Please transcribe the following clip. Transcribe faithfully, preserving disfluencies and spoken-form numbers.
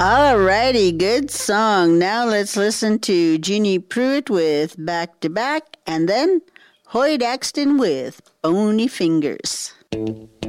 Alrighty, good song. Now let's listen to Jeannie Pruitt with Back to Back, and then Hoyt Axton with Bony Fingers.